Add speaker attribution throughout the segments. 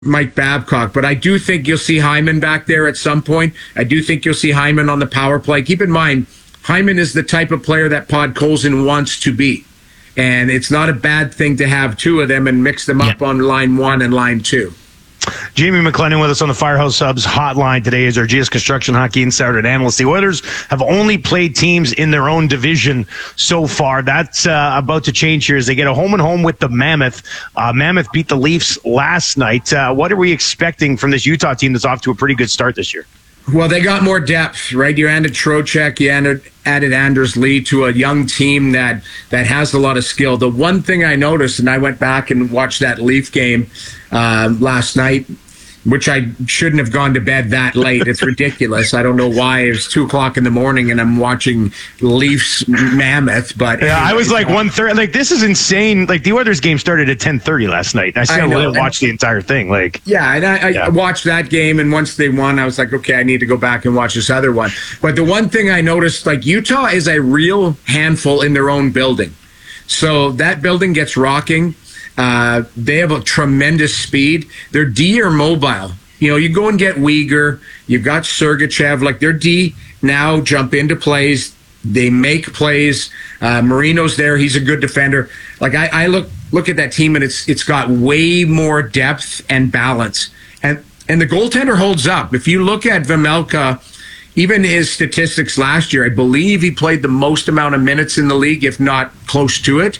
Speaker 1: Mike Babcock, but I do think you'll see Hyman back there at some point. I do think you'll see Hyman on the power play. Keep in mind, Hyman is the type of player that Podkolzin wants to be. And it's not a bad thing to have two of them and mix them up on line one and line two.
Speaker 2: Jamie McLennan with us on the Firehouse Subs hotline today is our GS Construction Hockey Insider and analyst. The Oilers have only played teams in their own division so far. That's about to change here as they get a home-and-home with the Mammoth. Mammoth beat the Leafs last night. What are we expecting from this Utah team that's off to a pretty good start this year?
Speaker 1: Well, they got more depth, right? You added Trocheck, you added Anders Lee to a young team that has a lot of skill. The one thing I noticed, and I went back and watched that Leaf game last night, which I shouldn't have gone to bed that late. It's ridiculous. I don't know why. It was 2:00 in the morning and I'm watching Leafs Mammoth. But
Speaker 2: yeah, I was like 1:30. Like, this is insane. Like, the Oilers game started at 10:30 last night. I still didn't watch the entire thing. Like,
Speaker 1: yeah, and I watched that game, and once they won, I was like, okay, I need to go back and watch this other one. But the one thing I noticed, like, Utah is a real handful in their own building. So that building gets rocking. They have a tremendous speed. Their D are mobile. You know, you go and get Uyghur. You've got Sergachev. Like, their D now jump into plays. They make plays. Marino's there. He's a good defender. Like, I look at that team, and it's got way more depth and balance. And the goaltender holds up. If you look at Vejmelka, even his statistics last year, I believe he played the most amount of minutes in the league, if not close to it.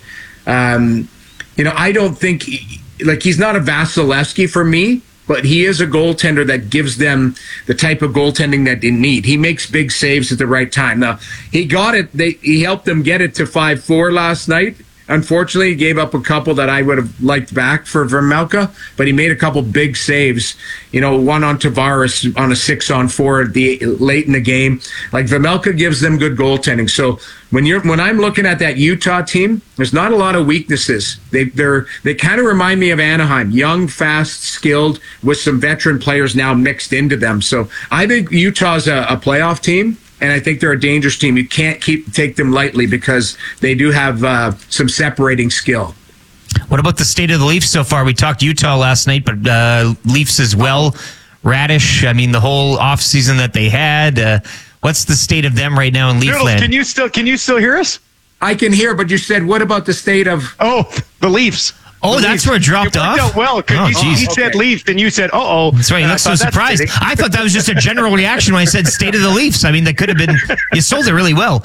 Speaker 1: You know, I don't think, he's not a Vasilevsky for me, but he is a goaltender that gives them the type of goaltending that they need. He makes big saves at the right time. Now, he got it. He helped them get it to 5-4 last night. Unfortunately, he gave up a couple that I would have liked back for Vejmelka, but he made a couple big saves. You know, one on Tavares on a 6-on-4 late in the game. Like, Vejmelka gives them good goaltending. So when I'm looking at that Utah team, there's not a lot of weaknesses. They kind of remind me of Anaheim, young, fast, skilled, with some veteran players now mixed into them. So I think Utah's a playoff team. And I think they're a dangerous team. You can't take them lightly because they do have some separating skill.
Speaker 3: What about the state of the Leafs so far? We talked Utah last night, but Leafs as well. Radish, I mean, the whole offseason that they had. What's the state of them right now in Leafland?
Speaker 2: Can you still hear us?
Speaker 1: I can hear, but you said, what about the state of...
Speaker 2: Oh, the Leafs.
Speaker 3: Oh, that's where it dropped off?
Speaker 2: Out well, he said Leafs, and you said, uh-oh.
Speaker 3: That's right, you look so surprised. I thought that was just a general reaction when I said state of the Leafs. I mean, that could have been, you sold it really well.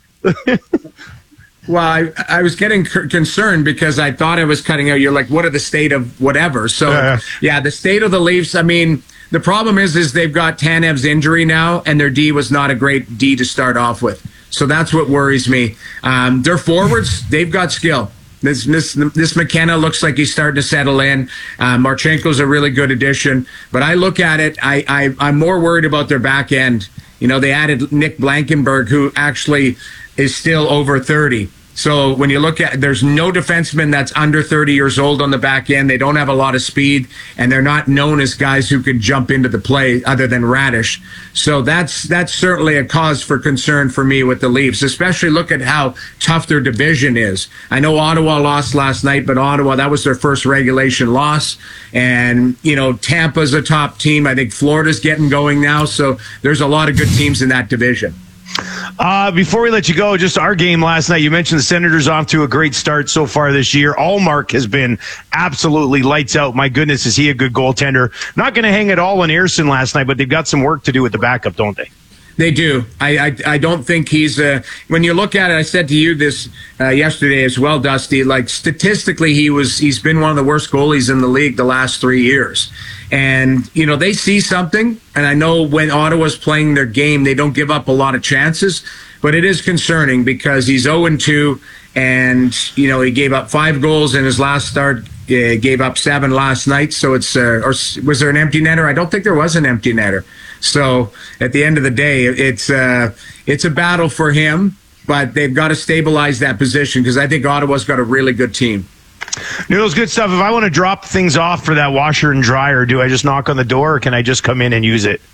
Speaker 1: Well, I was getting concerned because I thought I was cutting out. You're like, what are the state of whatever? So, yeah, the state of the Leafs, I mean, the problem is they've got Tanev's injury now, and their D was not a great D to start off with. So that's what worries me. Their forwards, they've got skill. This McKenna looks like he's starting to settle in. Marchenko's a really good addition. But I look at it, I'm more worried about their back end. You know, they added Nick Blankenberg, who actually is still over 30. So when you look at, there's no defenseman that's under 30 years old on the back end. They don't have a lot of speed, and they're not known as guys who could jump into the play other than Radish. So that's certainly a cause for concern for me with the Leafs, especially look at how tough their division is. I know Ottawa lost last night, but Ottawa, that was their first regulation loss. And, you know, Tampa's a top team. I think Florida's getting going now. So there's a lot of good teams in that division.
Speaker 2: Before we let you go, just our game last night, you mentioned the Senators off to a great start so far this year. Allmark has been absolutely lights out. My goodness, is he a good goaltender. Not going to hang it all on Ersson last night, but they've got some work to do with the backup, don't they?
Speaker 1: They do. I don't think he's when you look at it, I said to you this yesterday as well, Dusty, like statistically he's been one of the worst goalies in the league the last 3 years. And, you know, they see something, and I know when Ottawa's playing their game, they don't give up a lot of chances, but it is concerning because he's 0-2, and, you know, he gave up 5 goals in his last start, gave up 7 last night, so it's, or was there an empty netter? I don't think there was an empty netter. So at the end of the day, it's a battle for him, but they've got to stabilize that position because I think Ottawa's got a really good team.
Speaker 2: Noodles, good stuff. If I want to drop things off for that washer and dryer, do I just knock on the door or can I just come in and use it?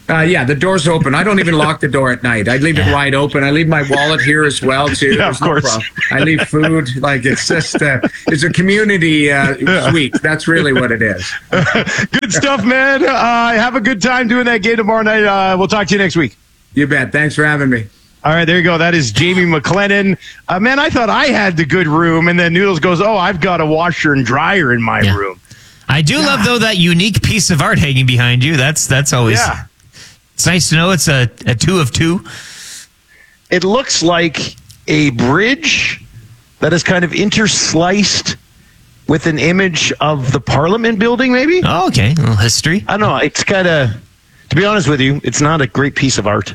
Speaker 1: Yeah, the door's open. I don't even lock the door at night. I leave it wide open. I leave my wallet here as well, too.
Speaker 2: Yeah, of course.
Speaker 1: No problem. I leave food. Like, it's just, it's a community suite. That's really what it is.
Speaker 2: Good stuff, man. Have a good time doing that game tomorrow night. We'll talk to you next week.
Speaker 1: You bet. Thanks for having me.
Speaker 2: All right, there you go. That is Jamie McLennan. Man, I thought I had the good room, and then Noodles goes, oh, I've got a washer and dryer in my room.
Speaker 3: I do love, though, that unique piece of art hanging behind you. That's always...
Speaker 2: Yeah.
Speaker 3: It's nice to know it's a 2 of 2.
Speaker 2: It looks like a bridge that is kind of intersliced with an image of the Parliament building, maybe?
Speaker 3: Oh, okay. A little history.
Speaker 2: I don't know. It's kind of, to be honest with you, it's not a great piece of art.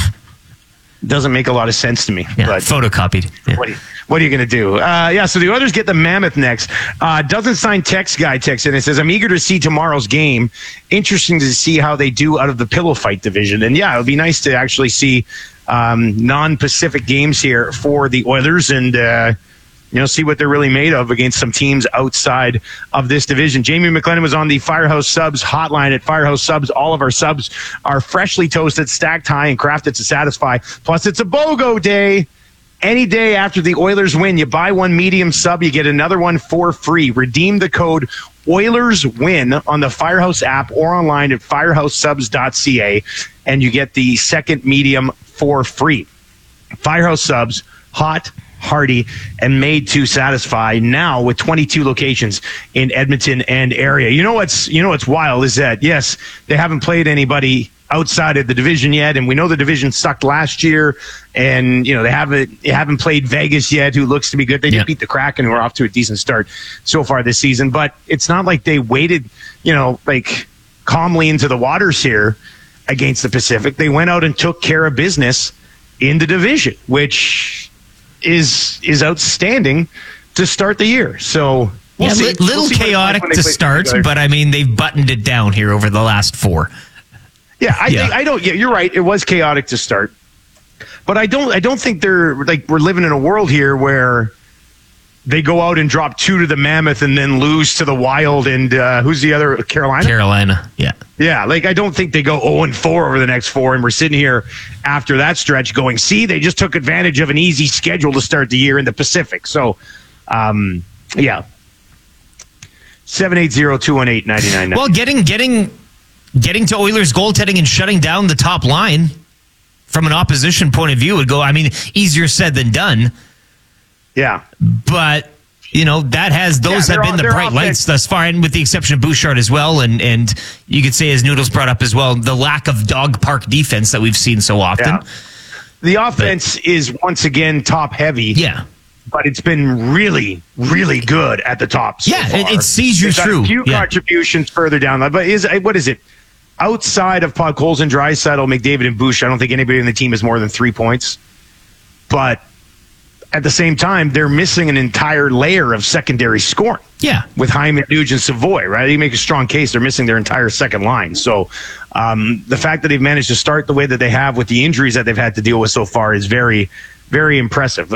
Speaker 2: It doesn't make a lot of sense to me.
Speaker 3: Yeah,
Speaker 2: but
Speaker 3: photocopied. Yeah.
Speaker 2: What are you going to do? So the Oilers get the Mammoth next. Doesn't sign text guy texts in. It says, I'm eager to see tomorrow's game. Interesting to see how they do out of the pillow fight division. And yeah, it would be nice to actually see non-Pacific games here for the Oilers and, see what they're really made of against some teams outside of this division. Jamie McLennan was on the Firehouse Subs hotline at Firehouse Subs. All of our subs are freshly toasted, stacked high, and crafted to satisfy. Plus, it's a BOGO day. Any day after the Oilers win, you buy one medium sub, you get another one for free. Redeem the code OilersWin on the Firehouse app or online at firehousesubs.ca, and you get the second medium for free. Firehouse Subs, hot, hearty, and made to satisfy, now with 22 locations in Edmonton and area. You know what's wild is that, yes, they haven't played anybody outside of the division yet, and we know the division sucked last year, and they haven't played Vegas yet, who looks to be good. They did beat the Kraken, who are off to a decent start so far this season, but it's not like they waited calmly into the waters here against the Pacific. They went out and took care of business in the division, which is outstanding to start the year. So we'll see.
Speaker 3: Little chaotic to start, but I mean, they've buttoned it down here over the last 4.
Speaker 2: Yeah, you're right. It was chaotic to start, but I don't think they're we're living in a world here where they go out and drop 2 to the Mammoth and then lose to the Wild and who's the other? Carolina.
Speaker 3: Yeah.
Speaker 2: Yeah, I don't think they go 0-4 over the next 4, and we're sitting here after that stretch going, see, they just took advantage of an easy schedule to start the year in the Pacific. So, 780-218-99.
Speaker 3: Well, getting to Oilers goaltending and shutting down the top line from an opposition point of view would go, easier said than done.
Speaker 2: Yeah.
Speaker 3: But, that have been the bright lights thus far, and with the exception of Bouchard as well, and you could say, as Noodles brought up as well, the lack of dog park defense that we've seen so often.
Speaker 2: Yeah. The offense is once again top heavy.
Speaker 3: Yeah.
Speaker 2: But it's been really, really good at the top so far.
Speaker 3: It sees you through.
Speaker 2: A few contributions further down. But what is it? Outside of Podkolzin and Draisaitl, McDavid, and Bush, I don't think anybody on the team has more than 3 points. But at the same time, they're missing an entire layer of secondary scoring.
Speaker 3: Yeah.
Speaker 2: With Hyman, Nugent, Savoy, right? You make a strong case. They're missing their entire second line. So the fact that they've managed to start the way that they have with the injuries that they've had to deal with so far is very, very impressive.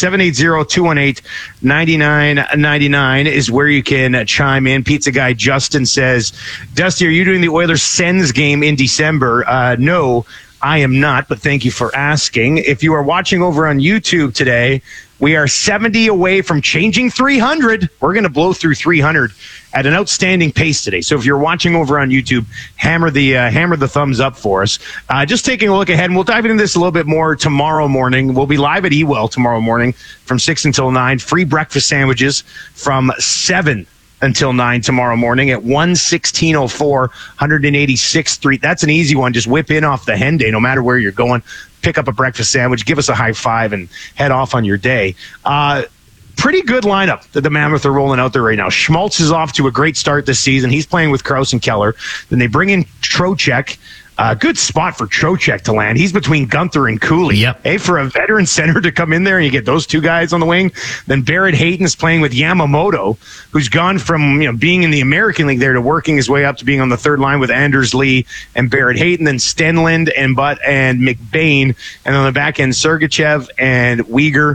Speaker 2: 780-218-9999 is where you can chime in. Pizza guy Justin says, Dusty, are you doing the Oilers Sens game in December? No, I am not, but thank you for asking. If you are watching over on YouTube today, we are 70 away from changing 300. We're going to blow through 300 at an outstanding pace today. So if you're watching over on YouTube, hammer the thumbs up for us. Just taking a look ahead, and we'll dive into this a little bit more tomorrow morning. We'll be live at Ewell tomorrow morning from 6 until 9. Free breakfast sandwiches from 7 until 9 tomorrow morning at 11604 186th Street. That's an easy one. Just whip in off the Henday, no matter where you're going. Pick up a breakfast sandwich, give us a high five, and head off on your day. Pretty good lineup that the Mammoth are rolling out there right now. Schmaltz is off to a great start this season. He's playing with Krause and Keller. Then they bring in Trocheck. Good spot for Trocheck to land. He's between Gunther and Cooley.
Speaker 3: Yep.
Speaker 2: Hey, for a veteran center to come in there and you get those two guys on the wing. Then Barrett Hayton's playing with Yamamoto, who's gone from being in the American League there to working his way up to being on the third line with Anders Lee and Barrett Hayton. Then Stenlund and Butt and McBain. And on the back end, Sergachev and Uyghur.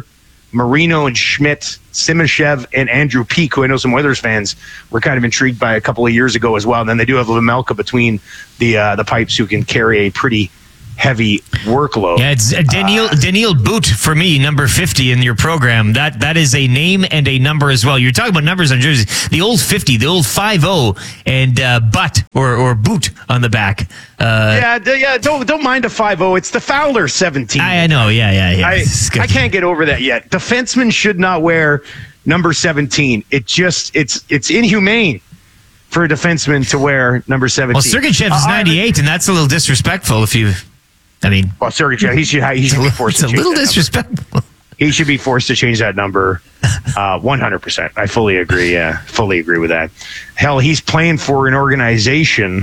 Speaker 2: Marino and Schmidt, Simashev and Andrew Peak, who I know some Oilers fans were kind of intrigued by a couple of years ago as well. And then they do have Vemelka between the pipes, who can carry a pretty heavy workload.
Speaker 3: Yeah, it's Daniil Boot for me, number 50 in your program. That is a name and a number as well. You're talking about numbers on jerseys. The old 50, the old 50, and butt or boot on the back.
Speaker 2: Don't mind a 50. It's the Fowler 17.
Speaker 3: I know. Yeah.
Speaker 2: I can't get over that yet. Defensemen should not wear number 17. It's inhumane for a defenseman to wear number 17.
Speaker 3: Well, Sergachev is 98, and that's a little disrespectful.
Speaker 2: Sergachev, he should be forced to change.
Speaker 3: It's a little disrespectful.
Speaker 2: He should be forced to change that number 100%. I fully agree. Yeah, fully agree with that. Hell, he's playing for an organization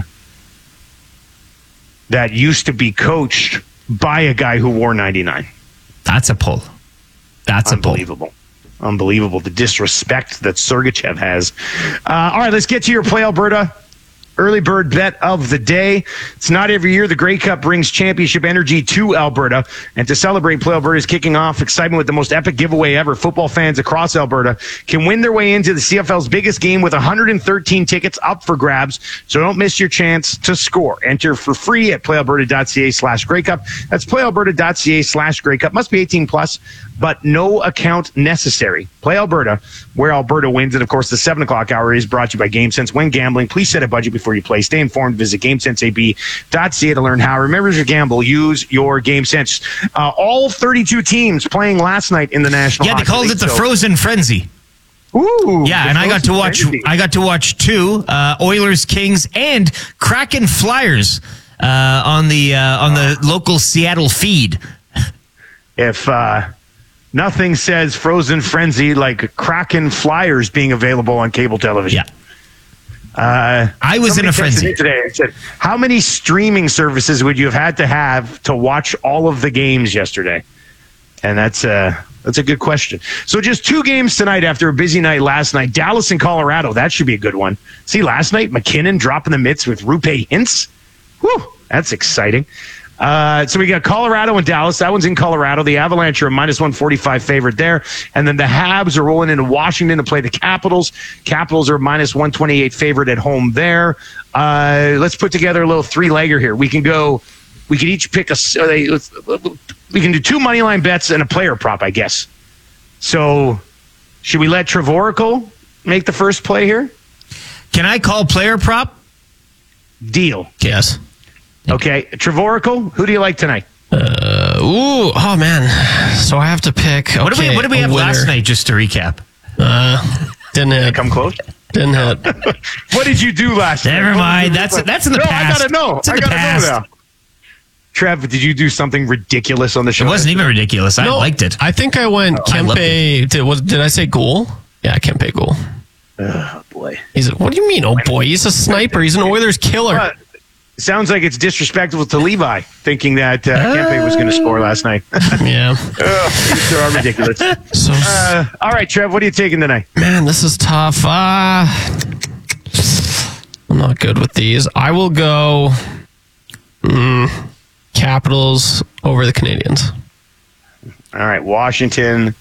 Speaker 2: that used to be coached by a guy who wore 99.
Speaker 3: That's a pull. That's
Speaker 2: unbelievable. Unbelievable, the disrespect that Sergachev has. All right, let's get to your Play Alberta early bird bet of the day. It's not every year the Grey Cup brings championship energy to Alberta. And to celebrate, Play Alberta is kicking off excitement with the most epic giveaway ever. Football fans across Alberta can win their way into the CFL's biggest game with 113 tickets up for grabs. So don't miss your chance to score. Enter for free at playalberta.ca/Grey Cup. That's playalberta.ca/Grey Cup. Must be 18 plus, but no account necessary. Play Alberta, where Alberta wins. And of course, the 7 o'clock hour is brought to you by GameSense. When gambling, please set a budget before you play. Stay informed. Visit GameSenseAB.ca to learn how. Remember to gamble. Use your GameSense. All 32 teams playing last night in the National Hockey
Speaker 3: League. Yeah, they called it the Frozen Frenzy.
Speaker 2: Ooh.
Speaker 3: Yeah, and I got to watch two Oilers, Kings, and Kraken Flyers on the local Seattle feed.
Speaker 2: If nothing says Frozen Frenzy like Kraken Flyers being available on cable television.
Speaker 3: Yeah. I was in a frenzy
Speaker 2: today. I said, how many streaming services would you have had to watch all of the games yesterday? And that's a good question. So just 2 games tonight after a busy night last night. Dallas and Colorado. That should be a good one. See, last night, McKinnon dropping the mitts with Rupe Hintz. Whew, that's exciting. So we got Colorado and Dallas. That one's in Colorado. The Avalanche are a -145 favorite there. And then the Habs are rolling into Washington to play the Capitals. Capitals are a -128 favorite at home there. Let's put together a little 3-legger here. We can each pick we can do 2 money line bets and a player prop, I guess. So should we let Trevoracle make the first play here?
Speaker 3: Can I call player prop?
Speaker 2: Deal.
Speaker 4: Yes.
Speaker 2: Okay, Trevoracle, who do you like tonight?
Speaker 4: Oh man. So I have to pick.
Speaker 3: What did we have last night? Just to recap.
Speaker 4: Didn't hit.
Speaker 2: Come close.
Speaker 4: Didn't hit.
Speaker 2: What did you do last night?
Speaker 3: Never mind. That's in the past.
Speaker 2: I gotta know. I gotta know now. Trev, did you do something ridiculous on the show?
Speaker 3: It wasn't even ridiculous. I liked it.
Speaker 4: I think I went Kempe. Did I say goal? Yeah, Kempe goal.
Speaker 2: Oh boy.
Speaker 4: What do you mean? Oh boy, he's a sniper. He's an Oilers killer.
Speaker 2: Sounds like it's disrespectful to Levi thinking that Kempe was going to score last night.
Speaker 4: Yeah.
Speaker 2: These are ridiculous.
Speaker 4: So,
Speaker 2: all right, Trev, what are you taking tonight?
Speaker 4: Man, this is tough. I'm not good with these. I will go Capitals over the Canadians.
Speaker 2: All right, Washington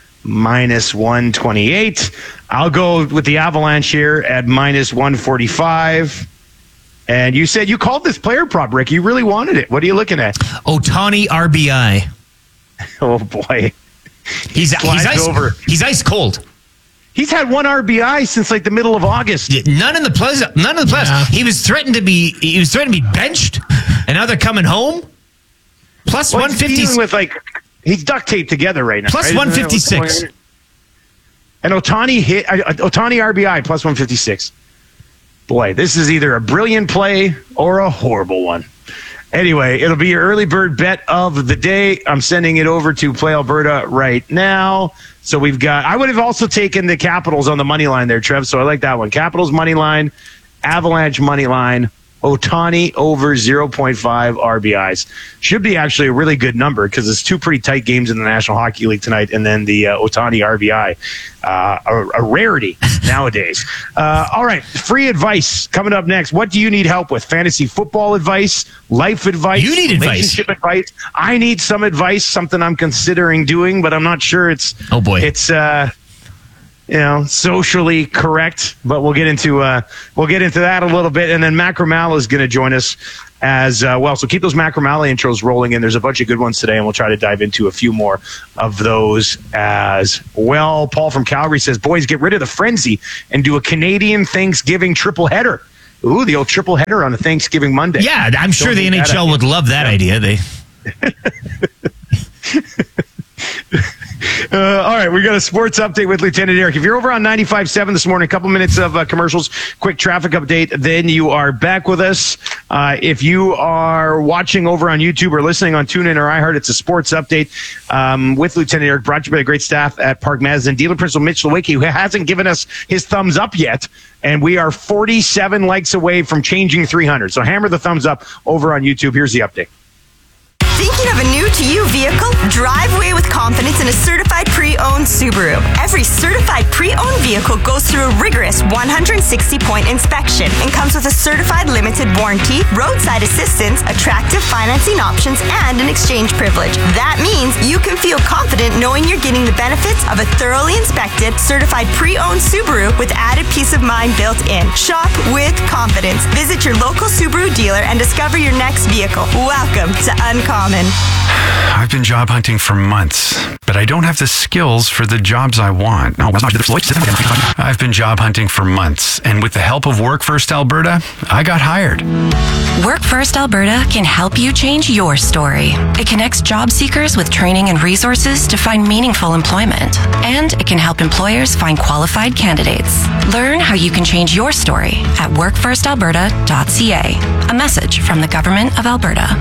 Speaker 2: -128. I'll go with the Avalanche here at -145. And you said you called this player prop, Rick. You really wanted it. What are you looking at?
Speaker 3: Ohtani RBI.
Speaker 2: Oh, boy.
Speaker 3: He's ice cold.
Speaker 2: He's had 1 RBI since like the middle of August.
Speaker 3: None in the playoffs. Yeah. He was threatened to be benched, and now they're coming home. Plus 150.
Speaker 2: He's duct taped together right now.
Speaker 3: Plus
Speaker 2: right?
Speaker 3: 156.
Speaker 2: And Ohtani RBI plus 156. Boy, this is either a brilliant play or a horrible one. Anyway, it'll be your early bird bet of the day. I'm sending it over to Play Alberta right now. So I would have also taken the Capitals on the money line there, Trev. So I like that one. Capitals money line, Avalanche money line, Ohtani over 0.5 RBIs. Should be actually a really good number because it's two pretty tight games in the National Hockey League tonight, and then the Ohtani RBI, a rarity nowadays. All right, free advice coming up next. What do you need help with? Fantasy football advice, life advice,
Speaker 3: you need
Speaker 2: relationship advice. I need some advice, something I'm considering doing, but I'm not sure it's socially correct. But we'll get into that a little bit, and then Mac Ramal is going to join us as well. So keep those Mac Ramal intros rolling in. There's a bunch of good ones today, and we'll try to dive into a few more of those as well. Paul from Calgary says, "Boys, get rid of the frenzy and do a Canadian Thanksgiving triple header." Ooh, the old triple header on a Thanksgiving Monday.
Speaker 3: Yeah, I'm sure the NHL would love that idea.
Speaker 2: All right, we got a sports update with Lieutenant Eric. If you're over on 95.7 this morning, a couple minutes of commercials, quick traffic update, then you are back with us. If you are watching over on YouTube or listening on TuneIn or iHeart, it's a sports update with Lieutenant Eric, brought to you by the great staff at Park Mazda. Dealer Principal Mitch Lewicki, who hasn't given us his thumbs up yet, and we are 47 likes away from changing 300. So hammer the thumbs up over on YouTube. Here's the update.
Speaker 5: Thinking of a new-to-you vehicle? Drive away with confidence in a certified pre-owned Subaru. Every certified pre-owned vehicle goes through a rigorous 160-point inspection and comes with a certified limited warranty, roadside assistance, attractive financing options, and an exchange privilege. That means you can feel confident knowing you're getting the benefits of a thoroughly inspected, certified pre-owned Subaru with added peace of mind built in. Shop with confidence. Visit your local Subaru dealer and discover your next vehicle. Welcome to Uncommon.
Speaker 6: I've been job hunting for months, but I don't have the skills for the jobs I want. I've been job hunting for months, and with the help of Work First Alberta, I got hired.
Speaker 7: Work First Alberta can help you change your story. It connects job seekers with training and resources to find meaningful employment, and it can help employers find qualified candidates. Learn how you can change your story at workfirstalberta.ca. A message from the Government of Alberta.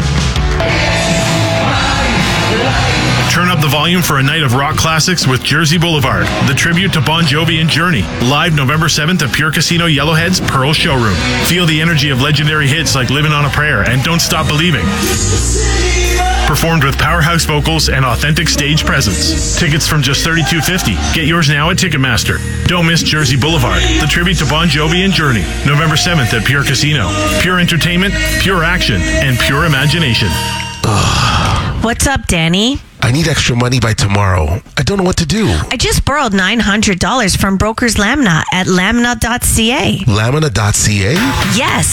Speaker 8: Turn up the volume for a night of rock classics with Jersey Boulevard, the tribute to Bon Jovi and Journey. Live November 7th at Pure Casino Yellowhead's Pearl Showroom. Feel the energy of legendary hits like Living on a Prayer and Don't Stop Believing. Performed with powerhouse vocals and authentic stage presence. Tickets from just $32.50. Get yours now at Ticketmaster. Don't miss Jersey Boulevard, the tribute to Bon Jovi and Journey. November 7th at Pure Casino. Pure entertainment, pure action, and pure imagination.
Speaker 9: What's up, Danny?
Speaker 10: I need extra money by tomorrow. I don't know what to do.
Speaker 9: I just borrowed $900 from Brokers Lamina at lamina.ca.
Speaker 10: Lamina.ca?
Speaker 9: Yes,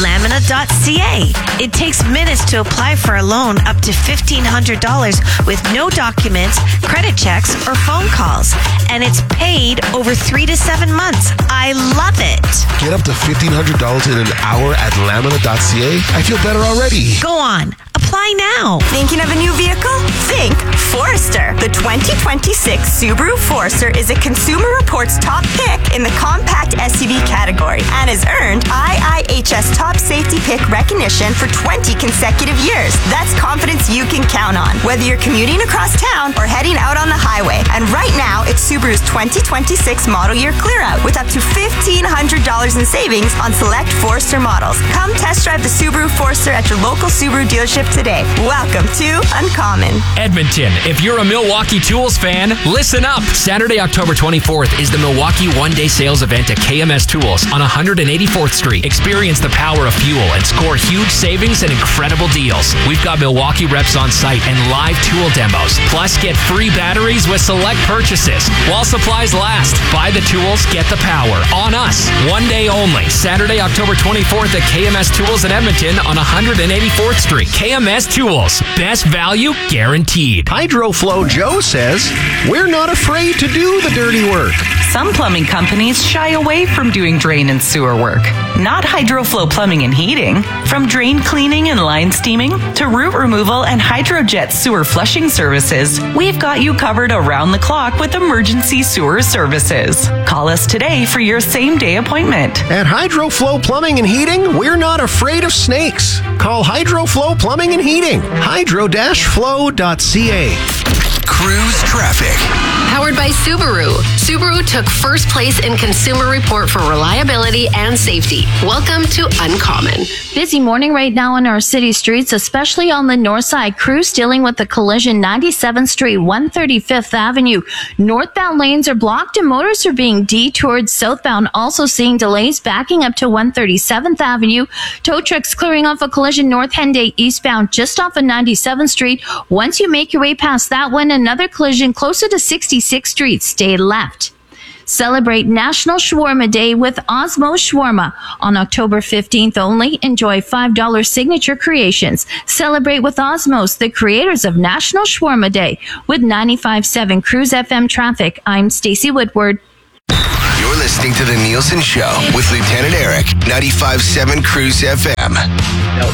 Speaker 9: lamina.ca. It takes minutes to apply for a loan up to $1,500 with no documents, credit checks, or phone calls. And it's paid over 3 to 7 months. I love it.
Speaker 10: Get up to $1,500 in an hour at lamina.ca? I feel better already.
Speaker 9: Go on. Apply now.
Speaker 5: Thinking of a new vehicle? Think Forester. The 2026 Subaru Forester is a Consumer Reports top pick in the compact SUV category and has earned IIHS top safety pick recognition for 20 consecutive years. That's confidence you can count on, whether you're commuting across town or heading out on the highway. And right now, it's Subaru's 2026 model year clear out with up to $1,500 in savings on select Forester models. Come test drive the Subaru Forester at your local Subaru dealership today. Welcome to Uncommon.
Speaker 11: Edmonton, if you're a Milwaukee Tools fan, listen up. Saturday, October 24th is the Milwaukee one-day sales event at KMS Tools on 184th Street. Experience the power of fuel and score huge savings and incredible deals. We've got Milwaukee reps on site and live tool demos. Plus, get free batteries with select purchases. While supplies last, buy the tools, get the power. On us. One day only. Saturday, October 24th at KMS Tools in Edmonton on 184th Street. KMS Tools. Best value guaranteed.
Speaker 12: HydroFlow Joe says, we're not afraid to do the dirty work.
Speaker 13: Some plumbing companies shy away from doing drain and sewer work. Not HydroFlow Plumbing and Heating. From drain cleaning and line steaming to root removal and Hydrojet sewer flushing services, we've got you covered around the clock with emergency sewer services. Call us today for your same-day appointment.
Speaker 12: At HydroFlow Plumbing and Heating, we're not afraid of snakes. Call HydroFlow Plumbing and Heating. hydro-flow.ca.
Speaker 14: Cruise traffic. powered by Subaru. Subaru took first place in Consumer Report for reliability and safety. Welcome to Uncommon.
Speaker 15: Busy morning right now on our city streets, especially on the north side. Crews dealing with the collision 97th Street, 135th Avenue. Northbound lanes are blocked and motors are being detoured. Southbound also seeing delays backing up to 137th Avenue. Tow trucks clearing off a collision North Henday eastbound just off of 97th Street. Once you make your way past that one, another collision closer to 66th Street. Stay left. Celebrate National Shawarma Day with Osmos Shawarma. On October 15th only, enjoy $5 signature creations. Celebrate with Osmos, the creators of National Shawarma Day. With 95.7 Cruise FM traffic, I'm Stacey Woodward.
Speaker 16: You're listening to The Nielsen Show with Lieutenant Eric, 95.7 Cruise FM.
Speaker 1: Now,